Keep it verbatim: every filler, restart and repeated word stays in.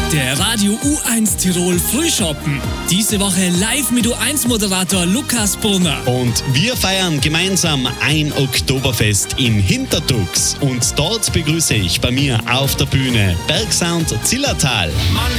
Der Radio U eins Tirol Frühschoppen. Diese Woche live mit U eins Moderator Lukas Brunner. Und wir feiern gemeinsam ein Oktoberfest im Hintertux. Und dort begrüße ich bei mir auf der Bühne Bergsound Zillertal.